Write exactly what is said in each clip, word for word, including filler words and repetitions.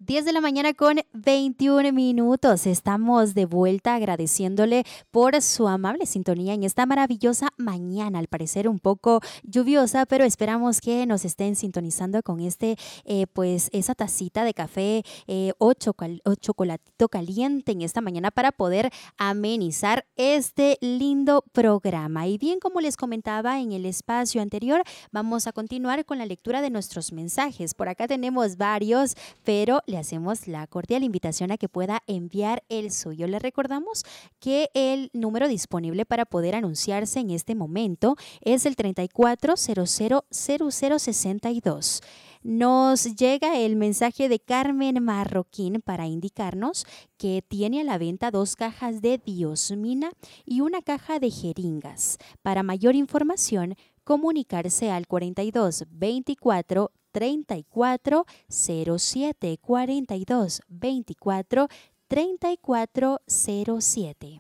diez de la mañana con veintiún minutos. Estamos de vuelta agradeciéndole por su amable sintonía en esta maravillosa mañana, al parecer un poco lluviosa, pero esperamos que nos estén sintonizando con este, eh, pues esa tacita de café eh, o, chocal- o chocolatito caliente en esta mañana para poder amenizar este lindo programa. Y bien, como les comentaba en el espacio anterior, vamos a continuar con la lectura de nuestros mensajes. Por acá tenemos varios, pero le hacemos la cordial invitación a que pueda enviar el suyo. Le recordamos que el número disponible para poder anunciarse en este momento es el treinta y cuatro cero cero cero cero sesenta y dos. Nos llega el mensaje de Carmen Marroquín para indicarnos que tiene a la venta dos cajas de Diosmina y una caja de jeringas. Para mayor información, comunicarse al cuarenta y dos veinticuatro treinta y cuatro cero siete, cuarenta y dos veinticuatro treinta y cuatro cero siete.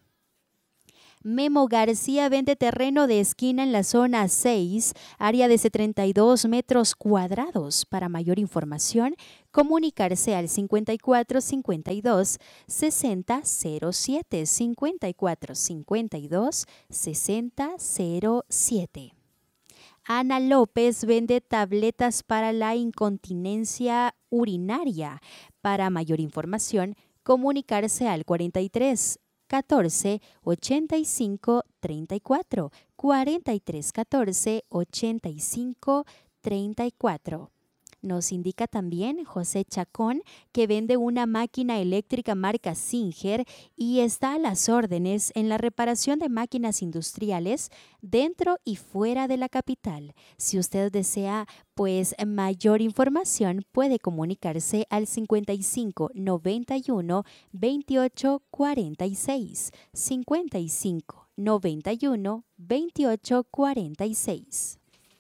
Memo García vende terreno de esquina en la zona seis, área de treinta y dos metros cuadrados. Para mayor información, comunicarse al cincuenta y cuatro cincuenta y dos sesenta cero siete, cincuenta y cuatro cincuenta y dos sesenta cero siete. Ana López vende tabletas para la incontinencia urinaria. Para mayor información, comunicarse al cuarenta y tres catorce ochenta y cinco treinta y cuatro, cuarenta y tres catorce ochenta y cinco treinta y cuatro. Nos indica también José Chacón que vende una máquina eléctrica marca Singer y está a las órdenes en la reparación de máquinas industriales dentro y fuera de la capital. Si usted desea pues mayor información, puede comunicarse al cincuenta y cinco noventa y uno veintiocho cuarenta y seis, cincuenta y cinco noventa y uno veintiocho cuarenta y seis.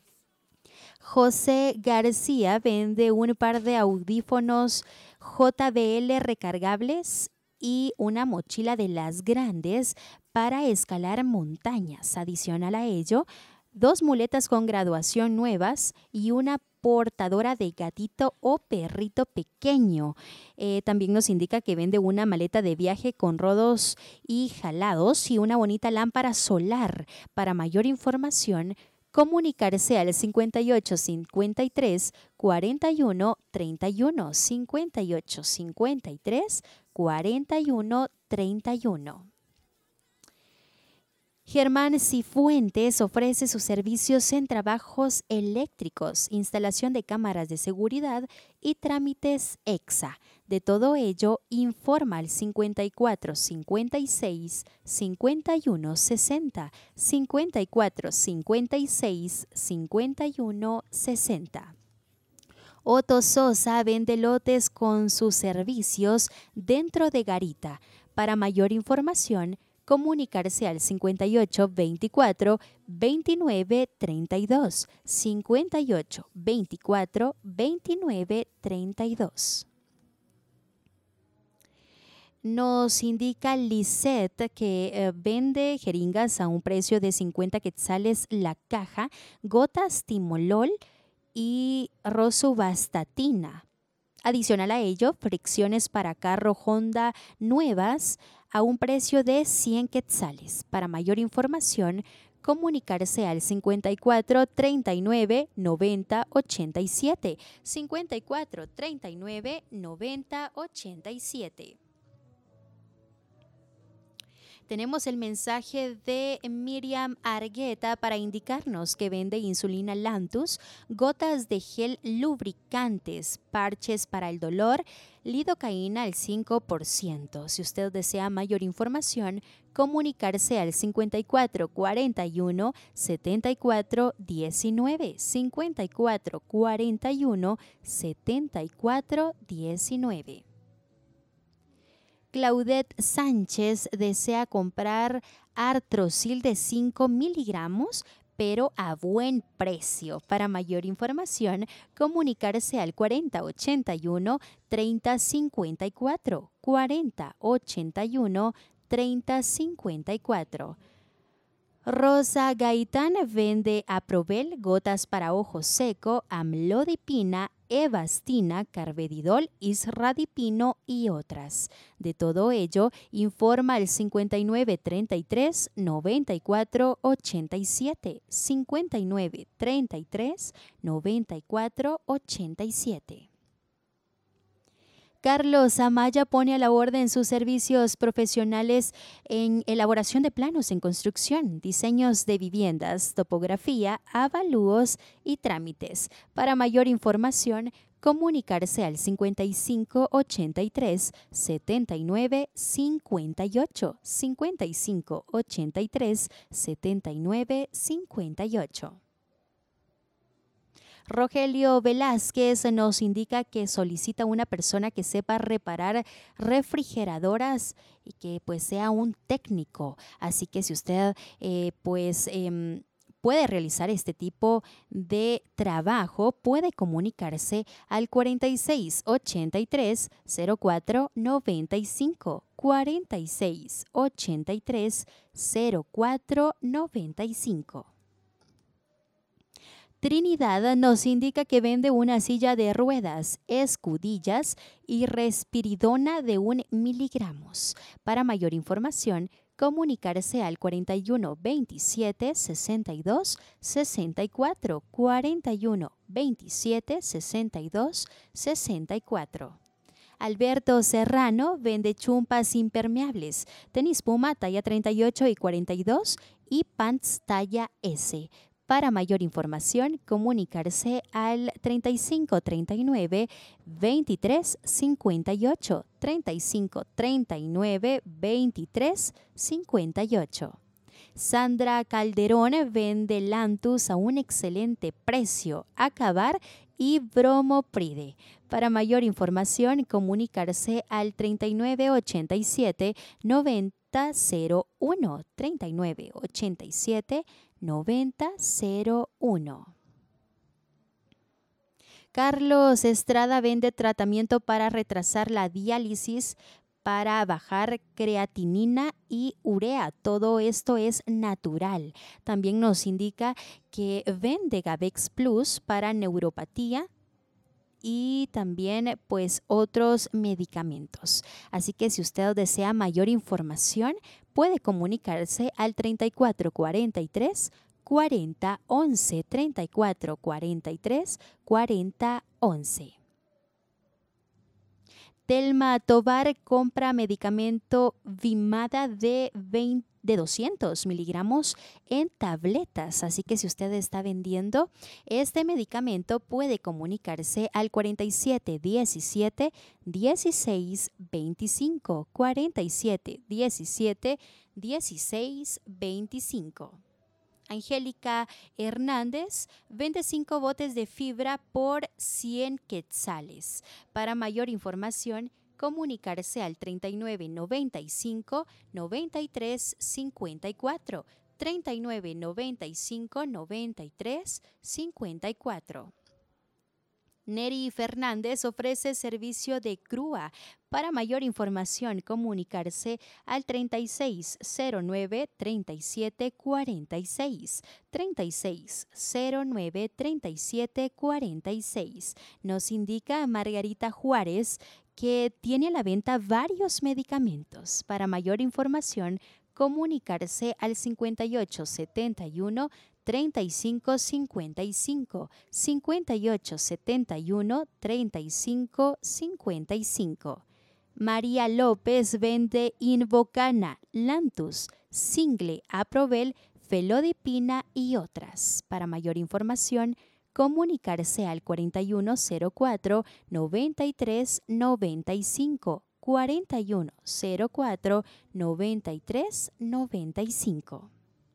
José García vende un par de audífonos J B L recargables y una mochila de las grandes para escalar montañas. Adicional a ello, dos muletas con graduación nuevas y una portadora de gatito o perrito pequeño. Eh, también nos indica que vende una maleta de viaje con rodos y jalados y una bonita lámpara solar. Para mayor información, comunicarse al cincuenta y ocho cincuenta y tres cuarenta y uno treinta y uno, cincuenta y ocho cincuenta y tres cuarenta y uno treinta y uno. Germán Cifuentes ofrece sus servicios en trabajos eléctricos, instalación de cámaras de seguridad y trámites EXA. De todo ello, informa al cincuenta y cuatro cincuenta y seis cincuenta y uno sesenta, cincuenta y cuatro cincuenta y seis cincuenta y uno sesenta. Otto Sosa vende lotes con sus servicios dentro de Garita. Para mayor información, comunicarse al cincuenta y ocho veinticuatro veintinueve treinta y dos, cincuenta y ocho veinticuatro veintinueve treinta y dos. Nos indica Lisette que eh, vende jeringas a un precio de cincuenta quetzales la caja, gotas Timolol y rosuvastatina. Adicional a ello, fricciones para carro Honda nuevas a un precio de cien quetzales. Para mayor información, comunicarse al cincuenta y cuatro treinta y nueve noventa ochenta y siete, cincuenta y cuatro treinta y nueve noventa ochenta y siete. Tenemos el mensaje de Miriam Argueta para indicarnos que vende insulina Lantus, gotas de gel lubricantes, parches para el dolor, lidocaína al cinco por ciento. Si usted desea mayor información, comunicarse al cincuenta y cuatro cuarenta y uno setenta y cuatro diecinueve, cincuenta y cuatro cuarenta y uno setenta y cuatro diecinueve. Claudette Sánchez desea comprar Artrosil de cinco miligramos, pero a buen precio. Para mayor información, comunicarse al cuarenta ochenta y uno treinta cincuenta y cuatro, cuarenta ochenta y uno treinta cincuenta y cuatro. Rosa Gaitán vende Aprovel, gotas para ojo seco, amlodipina, evastina, carvedilol, isradipino y otras. De todo ello, informa el cincuenta y nueve treinta y tres noventa y cuatro ochenta y siete, cincuenta y nueve treinta y tres noventa y cuatro ochenta y siete. Carlos Amaya pone a la orden sus servicios profesionales en elaboración de planos en construcción, diseños de viviendas, topografía, avalúos y trámites. Para mayor información, comunicarse al cincuenta y cinco ochenta y tres setenta y nueve cincuenta y ocho, cincuenta y cinco ochenta y tres setenta y nueve cincuenta y ocho. Rogelio Velázquez nos indica que solicita una persona que sepa reparar refrigeradoras y que pues sea un técnico. Así que si usted eh, pues eh, puede realizar este tipo de trabajo, puede comunicarse al cuarenta y seis ochenta y tres cero cuatro noventa y cinco, cuarenta y seis ochenta y tres cero cuatro noventa y cinco. Trinidad nos indica que vende una silla de ruedas, escudillas y respiridona de un miligramos. Para mayor información, comunicarse al cuarenta y uno veintisiete sesenta y dos sesenta y cuatro, cuarenta y uno veintisiete sesenta y dos sesenta y cuatro. Alberto Serrano vende chumpas impermeables, tenis Puma talla treinta y ocho y cuarenta y dos y pants talla S. Para mayor información, comunicarse al treinta y cinco treinta y nueve veintitrés cincuenta y ocho, treinta y cinco treinta y nueve veintitrés cincuenta y ocho. Sandra Calderón vende Lantus a un excelente precio, Acabar y Bromopride. Para mayor información, comunicarse al treinta y nueve ochenta y siete noventa cero uno, treinta y nueve ochenta y siete noventa cero uno. Carlos Estrada vende tratamiento para retrasar la diálisis, para bajar creatinina y urea. Todo esto es natural. También nos indica que vende Gavex Plus para neuropatía y también pues otros medicamentos. Así que si usted desea mayor información, puede comunicarse al treinta y cuatro cuarenta y tres cuarenta once, treinta y cuatro cuarenta y tres cuarenta once. Telma Tovar compra medicamento Vimada de, veinte, de doscientos miligramos en tabletas. Así que si usted está vendiendo este medicamento, puede comunicarse al cuarenta y siete diecisiete dieciséis veinticinco, cuarenta y siete diecisiete dieciséis veinticinco. Angélica Hernández vende cinco botes de fibra por cien quetzales. Para mayor información, comunicarse al treinta y nueve noventa y cinco noventa y tres cincuenta y cuatro, treinta y nueve noventa y cinco noventa y tres cincuenta y cuatro. Neri Fernández ofrece servicio de grúa. Para mayor información, comunicarse al treinta y seis cero nueve treinta y siete cuarenta y seis, treinta y seis cero nueve treinta y siete cuarenta y seis. Nos indica Margarita Juárez que tiene a la venta varios medicamentos. Para mayor información, comunicarse al cincuenta y ocho setenta y uno treinta y cinco cincuenta y cinco, cincuenta y ocho setenta y uno treinta y cinco cincuenta y cinco. María López vende Invocana, Lantus, Single, Aprovel, Felodipina y otras. Para mayor información, comunicarse al cuarenta y uno cero cuatro noventa y tres noventa y cinco, cuarenta y uno cero cuatro noventa y tres noventa y cinco.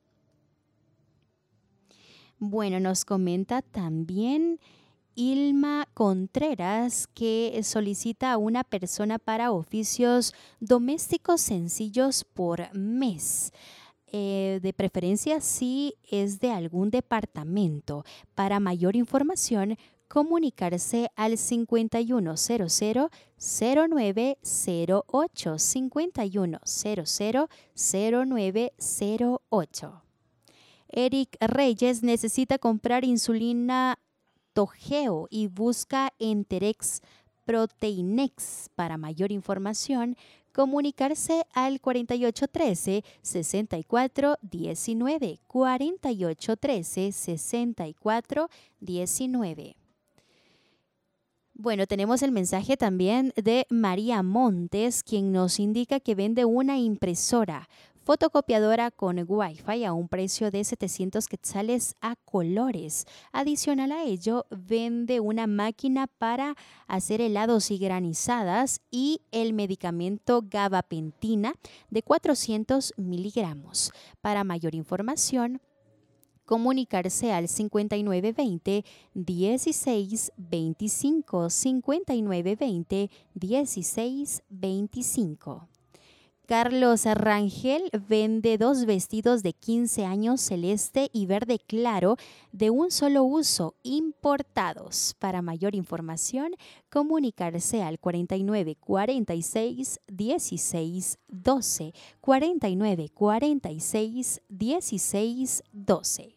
Bueno, nos comenta también Ilma Contreras que solicita a una persona para oficios domésticos sencillos por mes. Eh, de preferencia si es de algún departamento. Para mayor información, comunicarse al cincuenta y uno cero cero cero nueve cero ocho, cincuenta y uno cero cero cero nueve cero ocho. Eric Reyes necesita comprar insulina Toujeo y busca Enterex Proteinex. Para mayor información, comunicarse al cuarenta y ocho trece, sesenta y cuatro diecinueve, cuarenta y ocho trece, sesenta y cuatro diecinueve. Bueno, tenemos el mensaje también de María Montes, quien nos indica que vende una impresora fotocopiadora con Wi-Fi a un precio de setecientos quetzales a colores. Adicional a ello, vende una máquina para hacer helados y granizadas y el medicamento gabapentina de cuatrocientos miligramos. Para mayor información, comunicarse al cincuenta y nueve veinte, dieciséis veinticinco, cincuenta y nueve veinte, dieciséis veinticinco. Carlos Rangel vende dos vestidos de quince años celeste y verde claro de un solo uso importados. Para mayor información, comunicarse al cuarenta y nueve cuarenta y seis dieciséis doce, cuarenta y nueve cuarenta y seis dieciséis doce.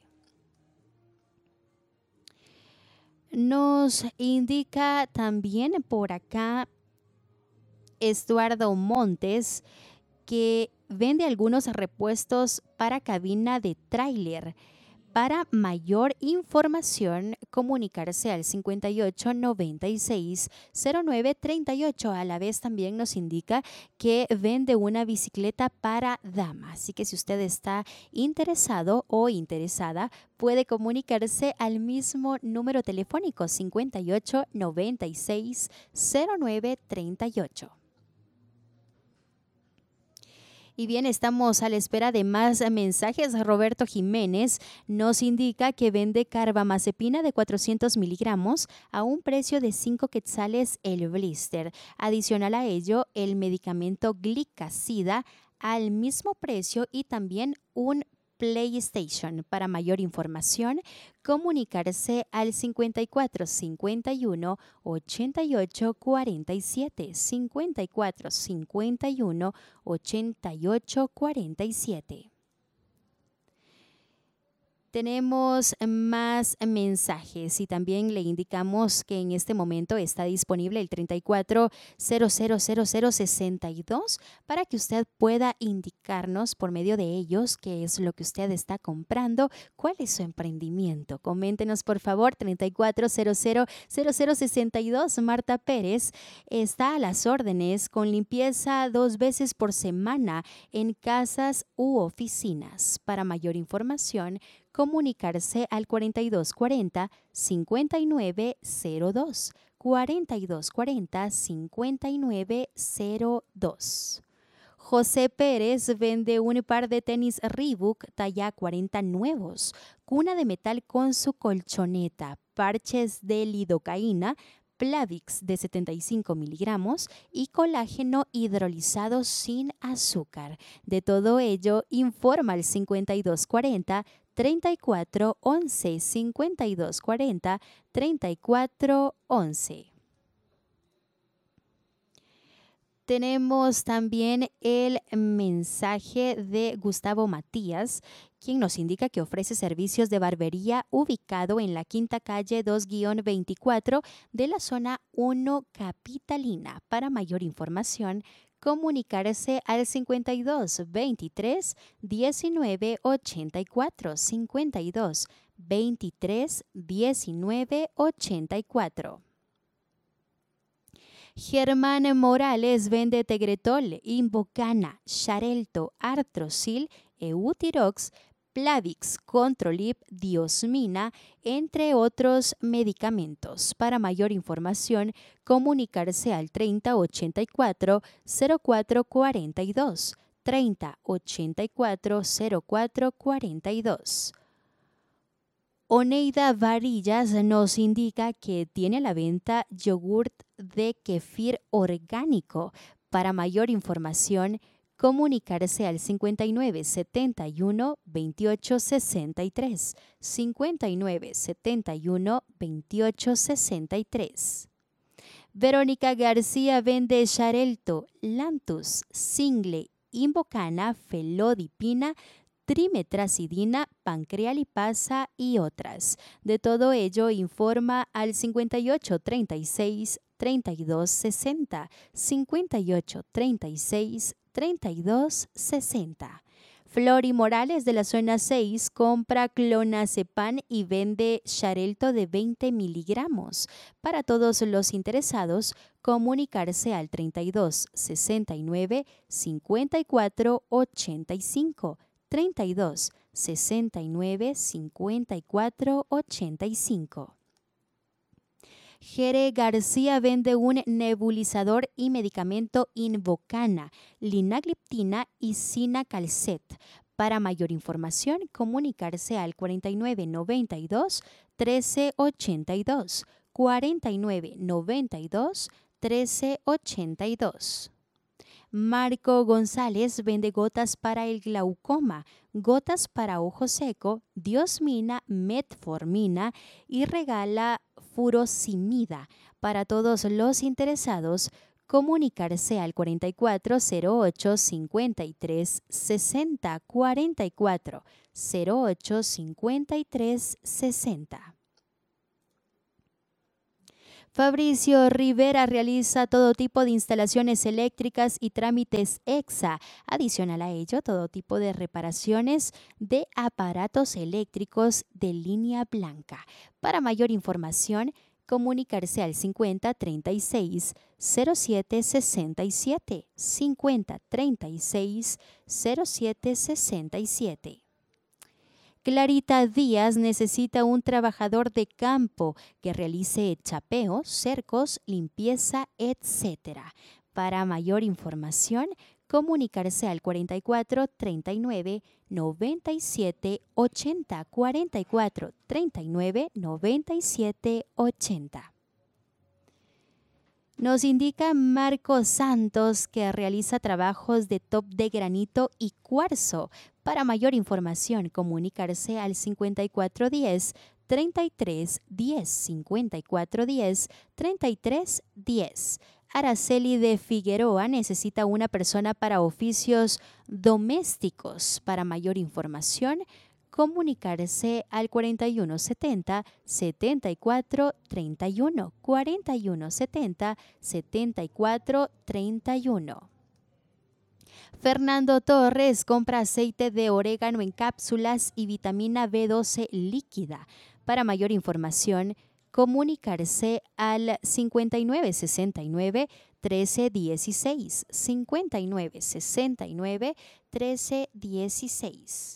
Nos indica también por acá Estuardo Montes que vende algunos repuestos para cabina de tráiler. Para mayor información, comunicarse al cincuenta y ocho noventa y seis cero nueve treinta y ocho. A la vez también nos indica que vende una bicicleta para dama. Así que si usted está interesado o interesada, puede comunicarse al mismo número telefónico cincuenta y ocho noventa y seis cero nueve treinta y ocho. Y bien, estamos a la espera de más mensajes. Roberto Jiménez nos indica que vende carbamazepina de cuatrocientos miligramos a un precio de cinco quetzales el blister. Adicional a ello, el medicamento Glicacida al mismo precio y también un PlayStation. Para mayor información, comunicarse al cincuenta y cuatro cincuenta y uno ochenta y ocho cuarenta y siete, cincuenta y cuatro cincuenta y uno ochenta y ocho cuarenta y siete. Tenemos más mensajes y también le indicamos que en este momento está disponible el treinta y cuatro cero cero cero cero sesenta y dos para que usted pueda indicarnos por medio de ellos qué es lo que usted está comprando, cuál es su emprendimiento. Coméntenos por favor. Treinta y cuatro cero cero cero cero sesenta y dos. Marta Pérez está a las órdenes con limpieza dos veces por semana en casas u oficinas. Para mayor información, comunicarse al cuarenta y dos cuarenta cincuenta y nueve cero dos, cuarenta y dos cuarenta cincuenta y nueve cero dos. José Pérez vende un par de tenis Reebok talla cuarenta nuevos, cuna de metal con su colchoneta, parches de lidocaína, Plavix de setenta y cinco miligramos y colágeno hidrolizado sin azúcar. De todo ello, informa al cincuenta y dos cuarenta treinta y cuatro once, cincuenta y dos cuarenta treinta y cuatro once. Tenemos también el mensaje de Gustavo Matías, quien nos indica que ofrece servicios de barbería ubicado en la quinta calle dos veinticuatro de la zona uno capitalina. Para mayor información, comunicarse al cincuenta y dos veintitrés diecinueve ochenta y cuatro, cincuenta y dos veintitrés diecinueve ochenta y cuatro. Germán Morales vende Tegretol, Invocana, Xarelto, Artrosil, Eutirox, Plavix, Controlip, Diosmina, entre otros medicamentos. Para mayor información, comunicarse al treinta ochenta y cuatro cero cuatro cuarenta y dos, treinta ochenta y cuatro cero cuatro cuarenta y dos. Oneida Varillas nos indica que tiene a la venta yogurt de kefir orgánico. Para mayor información, comunicarse al cincuenta y nueve setenta y uno veintiocho sesenta y tres, cincuenta y nueve setenta y uno veintiocho sesenta y tres. Verónica García vende Xarelto, Lantus, Single, Invocana, Felodipina, trimetrazidina, pancrealipasa y otras. De todo ello, informa al cincuenta y ocho treinta y seis treinta y dos sesenta, cincuenta y ocho treinta y seis treinta y dos sesenta. Flori Morales de la zona seis compra clonazepam y vende Xarelto de veinte miligramos. Para todos los interesados, comunicarse al treinta y dos sesenta y nueve cincuenta y cuatro ochenta y cinco, treinta y dos sesenta y nueve cincuenta y cuatro ochenta y cinco. Jere García vende un nebulizador y medicamento Invokana, linagliptina y Cinacalcet. Para mayor información, comunicarse al cuarenta y nueve noventa y dos trece ochenta y dos, cuarenta y nueve noventa y dos trece ochenta y dos. Marco González vende gotas para el glaucoma, gotas para ojo seco, diosmina, metformina y regala furosemida. Para todos los interesados, comunicarse al cuarenta y cuatro cero ocho cincuenta y tres sesenta, cuarenta y cuatro cero ocho cincuenta y tres sesenta. Fabricio Rivera realiza todo tipo de instalaciones eléctricas y trámites EXA. Adicional a ello, todo tipo de reparaciones de aparatos eléctricos de línea blanca. Para mayor información, comunicarse al cincuenta treinta y seis cero siete sesenta y siete, cincuenta treinta y seis cero siete sesenta y siete. Clarita Díaz necesita un trabajador de campo que realice chapeos, cercos, limpieza, etcétera. Para mayor información, comunicarse al cuarenta y cuatro treinta y nueve noventa y siete ochenta, cuarenta y cuatro treinta y nueve noventa y siete ochenta. Nos indica Marcos Santos que realiza trabajos de top de granito y cuarzo. Para mayor información, comunicarse al cincuenta y cuatro diez treinta y tres diez, cincuenta y cuatro diez treinta y tres diez. Araceli de Figueroa necesita una persona para oficios domésticos. Para mayor información, comunicarse al cuarenta y uno setenta setenta y cuatro treinta y uno, cuarenta y uno setenta setenta y cuatro treinta y uno. Fernando Torres compra aceite de orégano en cápsulas y vitamina B doce líquida. Para mayor información, comunicarse al cincuenta y nueve sesenta y nueve trece dieciséis, cincuenta y nueve sesenta y nueve trece dieciséis.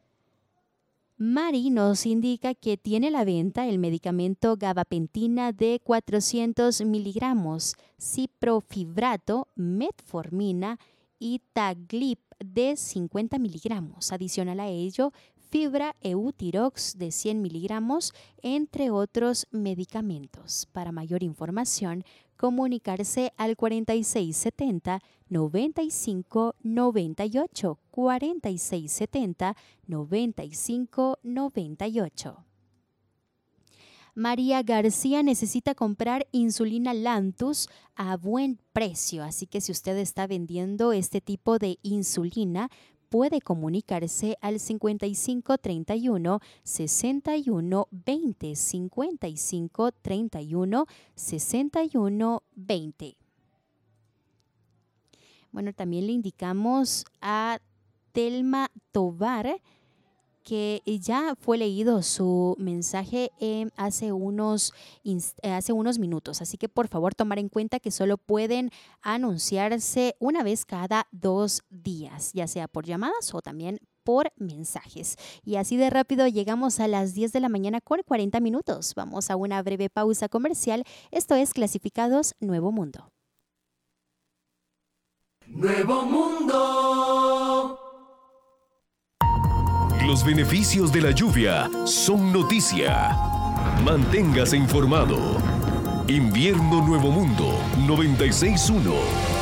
Mari nos indica que tiene a la venta el medicamento gabapentina de cuatrocientos miligramos, ciprofibrato, metformina y taglip de cincuenta miligramos. Adicional a ello, fibra eutirox de cien miligramos, entre otros medicamentos. Para mayor información, comunicarse al cuarenta y seis setenta noventa y cinco noventa y ocho, cuarenta y seis setenta noventa y cinco noventa y ocho. María García necesita comprar insulina Lantus a buen precio, así que si usted está vendiendo este tipo de insulina, puede comunicarse al cincuenta y cinco treinta y uno sesenta y uno veinte, cincuenta y cinco treinta y uno sesenta y uno veinte. Bueno, también le indicamos a Telma Tovar que ya fue leído su mensaje eh, hace, unos, eh, hace unos minutos. Así que por favor tomar en cuenta que solo pueden anunciarse una vez cada dos días, ya sea por llamadas o también por mensajes. Y así de rápido llegamos a las diez de la mañana con cuarenta minutos. Vamos a una breve pausa comercial. Esto es Clasificados Nuevo Mundo. Nuevo Mundo. Los beneficios de la lluvia son noticia. Manténgase informado. Invierno Nuevo Mundo noventa y seis punto uno.